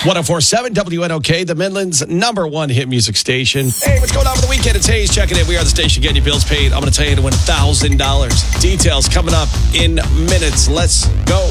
1047 WNOK, the Midland's #1 hit music station. Hey, what's going on for the weekend? It's Hayes checking in. We are the station getting your bills paid. I'm going to tell you to win $1,000. Details coming up in minutes. Let's go.